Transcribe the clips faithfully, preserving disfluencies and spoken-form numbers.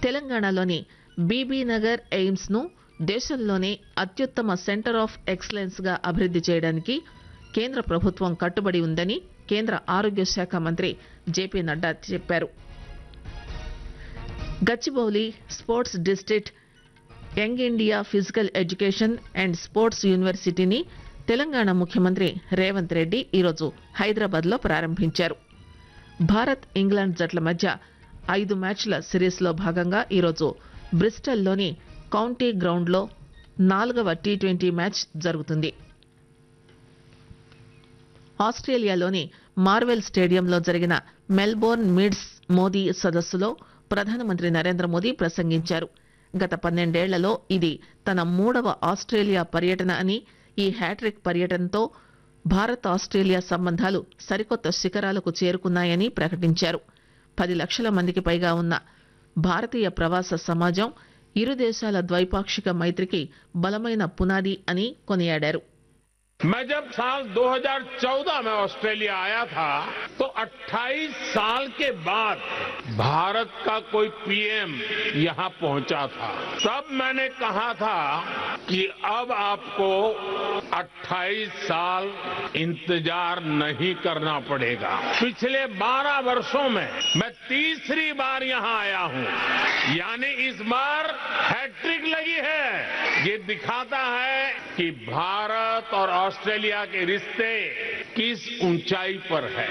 తెలంగాణలోని బీబీనగర్ ఎయిమ్స్ ను దేశంలోనే అత్యుత్తమ సెంటర్ ఆఫ్ ఎక్సలెన్స్ గా అభివృద్ది చేయడానికి కేంద్ర ప్రభుత్వం కట్టుబడి ఉందని కేంద్ర ఆరోగ్య శాఖ మంత్రి జేపీ నడ్డా చెప్పారు. Gachibowli sports district young India physical education and sports యూనివర్సిటీని తెలంగాణ ముఖ్యమంత్రి రేవంత్ రెడ్డి ఈరోజు హైదరాబాద్ లో ప్రారంభించారు. భారత్ ఇంగ్లాండ్ జట్ల మధ్య ఐదు మ్యాచ్ల సిరీస్ లో భాగంగా ఈరోజు బ్రిస్టల్లోని కౌంటీ గ్రౌండ్ లో నాలుగవ టీ ట్వంటీ మ్యాచ్ జరుగుతుంది. ఆస్ట్రేలియాలోని మార్వెల్ స్టేడియంలో జరిగిన మెల్బోర్న్ మిడ్స్ మోదీ సదస్సులో ప్రధానమంత్రి నరేంద్ర మోదీ ప్రసంగించారు. గత పన్నెండేళ్లలో ఇది తన మూడవ ఆస్ట్రేలియా పర్యటన అని, ఈ హ్యాట్రిక్ పర్యటనతో భారత్ ఆస్ట్రేలియా సంబంధాలు సరికొత్త శిఖరాలకు చేరుకున్నాయని ప్రకటించారు. పది లక్షల మందికి పైగా ఉన్న భారతీయ ప్రవాస సమాజం ఇరు దేశాల ద్వైపాక్షిక మైత్రికి బలమైన పునాది అని కొనియాడారు. मैं जब साल दो हज़ार चौदह में ऑस्ट्रेलिया आया था तो अट्ठाईस साल के बाद भारत का कोई पीएम यहां पहुंचा था. तब मैंने कहा था कि अब आपको अट्ठाईस साल इंतजार नहीं करना पड़ेगा. पिछले बारह वर्षों में मैं तीसरी बार यहां आया हूं, यानी इस बार हैट्रिक लगी है. ये दिखाता है कि भारत और ऑस्ट्रेलिया के रिश्ते किस ऊंचाई पर है.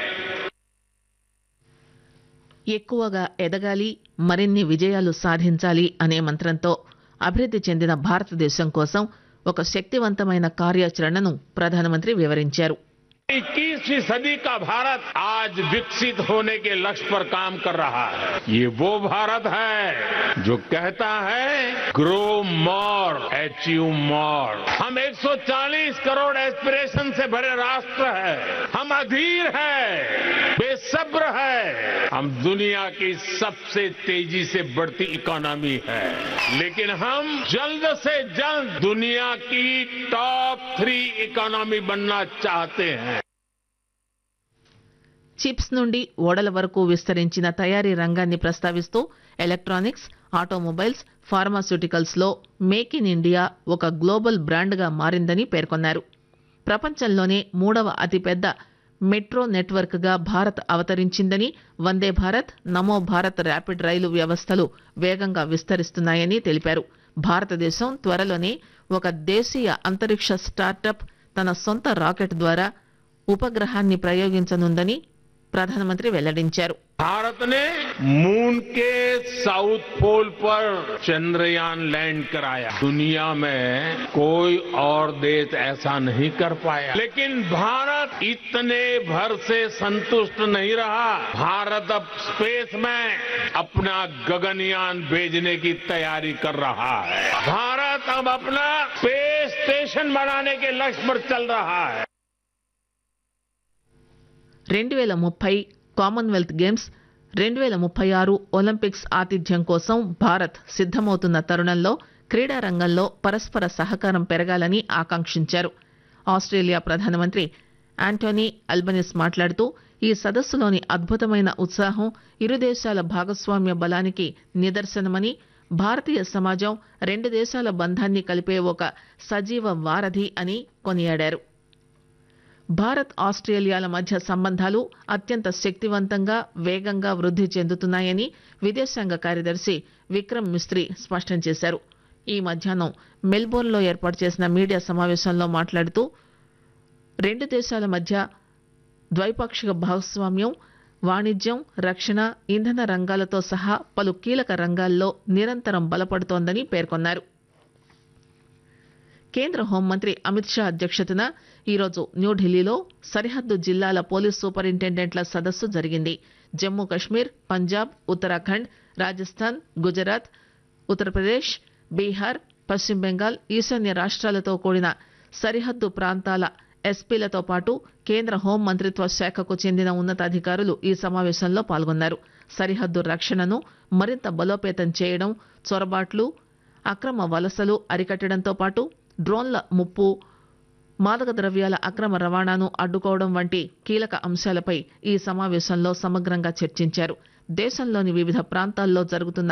ఎక్కువగా ఎదగాలి, మరిన్ని విజయాలు సాధించాలి అనే మంత్రంతో అభివృద్ది చెందిన భారతదేశం కోసం ఒక శక్తివంతమైన కార్యాచరణను ప్రధానమంత్రి వివరించారు. इक्कीसवीं सदी का भारत आज विकसित होने के लक्ष्य पर काम कर रहा है. ये वो भारत है जो कहता है ग्रो मोर अचीव मोर. हम एक सौ चालीस करोड़ एस्पिरेशन से भरे राष्ट्र है. हम अधीर है, बेसब्र है. हम दुनिया की सबसे तेजी से बढ़ती इकोनॉमी है, लेकिन हम जल्द से जल्द दुनिया की टॉप थ्री इकोनॉमी बनना चाहते हैं. చిప్స్ నుండి ఓడల వరకు విస్తరించిన తయారీ రంగాన్ని ప్రస్తావిస్తూ ఎలక్ట్రానిక్స్, ఆటోమొబైల్స్, ఫార్మాస్యూటికల్స్ లో మేక్ ఇన్ ఇండియా ఒక గ్లోబల్ బ్రాండ్ గా మారిందని పేర్కొన్నారు. ప్రపంచంలోనే మూడవ అతిపెద్ద మెట్రో నెట్వర్క్ గా భారత్ అవతరించిందని, వందే భారత్, నమో భారత్ ర్యాపిడ్ రైలు వ్యవస్థలు వేగంగా విస్తరిస్తున్నాయని తెలిపారు. భారతదేశం త్వరలోనే ఒక దేశీయ అంతరిక్ష స్టార్టప్ తన సొంత రాకెట్ ద్వారా ఉపగ్రహాన్ని ప్రయోగించనుందని ప్రధానమంత్రి వెల్లడించారు. भारत ने मून के साउथ पोल पर चंद्रयान लैंड कराया. दुनिया में कोई और देश ऐसा नहीं कर पाया. लेकिन भारत इतने भर से संतुष्ट नहीं रहा. भारत अब स्पेस में अपना गगनयान भेजने की तैयारी कर रहा है. भारत अब अपना स्पेस स्टेशन बनाने के लक्ष्य पर चल रहा है. రెండు వేల ముప్పై కామన్వెల్త్ గేమ్స్, రెండు వేల ముప్పై ఆరు ఒలింపిక్స్ ఆతిథ్యం కోసం భారత్ సిద్దమవుతున్న తరుణంలో క్రీడా రంగంలో పరస్పర సహకారం పెరగాలని ఆకాంక్షించారు. ఆస్ట్రేలియా ప్రధానమంత్రి ఆంటోనీ అల్బనీస్ మాట్లాడుతూ ఈ సదస్సులోని అద్భుతమైన ఉత్సాహం ఇరు దేశాల భాగస్వామ్య బలానికి నిదర్శనమని, భారతీయ సమాజం రెండు దేశాల బంధాన్ని కలిపే ఒక సజీవ వారధి అని కొనియాడారు. భారత్ ఆస్ట్రేలియాల మధ్య సంబంధాలు అత్యంత శక్తివంతంగా, వేగంగా వృద్ధి చెందుతున్నాయని విదేశాంగ కార్యదర్శి విక్రమ్ మిస్త్రీ స్పష్టం చేశారు. ఈ మధ్యాహ్నం మెల్బోర్న్లో ఏర్పాటు చేసిన మీడియా సమావేశంలో మాట్లాడుతూ రెండు దేశాల మధ్య ద్వైపాక్షిక భాగస్వామ్యం వాణిజ్యం, రక్షణ, ఇంధన రంగాలతో సహా పలు కీలక రంగాల్లో నిరంతరం బలపడుతోందని పేర్కొన్నారు. కేంద్ర హోంమంత్రి అమిత్ షా అధ్యక్షతన ఈరోజు న్యూఢిల్లీలో సరిహద్దు జిల్లాల పోలీస్ సూపరింటెండెంట్ల సదస్సు జరిగింది. జమ్మూ కశ్మీర్, పంజాబ్, ఉత్తరాఖండ్, రాజస్థాన్, గుజరాత్, ఉత్తరప్రదేశ్, బీహార్, పశ్చిమ బెంగాల్, ఈశాన్య రాష్ట్రాలతో కూడిన సరిహద్దు ప్రాంతాల ఎస్పీలతో పాటు కేంద్ర హోం మంత్రిత్వ శాఖకు చెందిన ఉన్నతాధికారులు ఈ సమావేశంలో పాల్గొన్నారు. సరిహద్దు రక్షణను మరింత బలోపేతం చేయడం, చొరబాట్లు, అక్రమ వలసలు అరికట్టడంతో పాటు డ్రోన్ల ముప్పు, మాదక ద్రవ్యాల అక్రమ రవాణాను అడ్డుకోవడం వంటి కీలక అంశాలపై ఈ సమావేశంలో సమగ్రంగా చర్చించారు. దేశంలోని వివిధ ప్రాంతాల్లో జరుగుతున్న